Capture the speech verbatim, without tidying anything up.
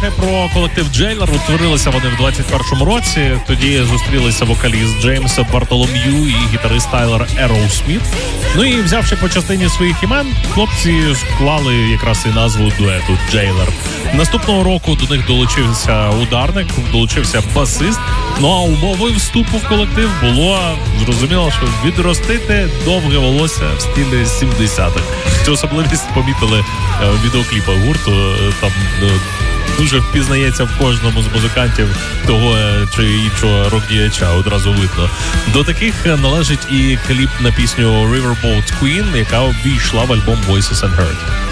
трохи про колектив Jailor. Утворилися вони в двадцять першому році. Тоді зустрілися вокаліст Джеймс Бартолом'ю і гітарист Тайлер Ерроу Сміт. Ну і взявши по частині своїх імен, хлопці склали якраз і назву дуету Jailor. Наступного року до них долучився ударник, долучився басист. Ну а умовою вступу в колектив було, зрозуміло, що відростити довге волосся в стилі сімдесятих. Цю особливість помітили в відеокліпах гурту. Там дуже впізнається в кожному з музикантів того чи іншого рок-діяча, одразу видно. До таких належить і кліп на пісню Riverboat Queen, яка увійшла в альбом Voices Unheard.